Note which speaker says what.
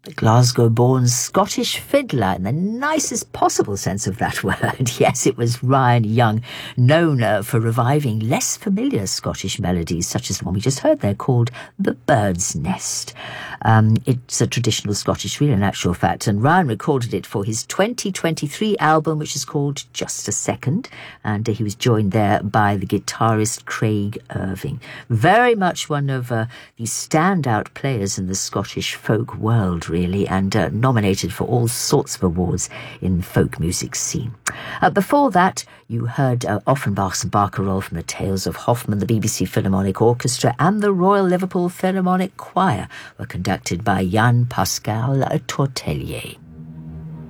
Speaker 1: The Glasgow-born Scottish fiddler, in the nicest possible sense of that word. Yes, it was Ryan Young, known for reviving less familiar Scottish melodies, such as the one we just heard there, called The Bird's Nest. It's a traditional Scottish reel, in actual fact, and Ryan recorded it for his 2023 album, which is called Just a Second, and he was joined there by the guitarist Craig Irving. Very much one of the standout players in the Scottish folk world, really, and nominated for all sorts of awards in the folk music scene. Before that, you heard Offenbach's Barcarolle from the Tales of Hoffmann. The BBC Philharmonic Orchestra and the Royal Liverpool Philharmonic Choir were conducted by Jan Pascal Tortelier.